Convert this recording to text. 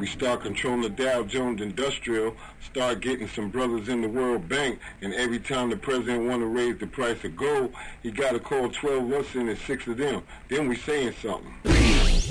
we start controlling the Dow Jones Industrial, start getting some brothers in the World Bank, and every time the president want to raise the price of gold, he got to call 12 of us in and 6 of them. Then we saying something.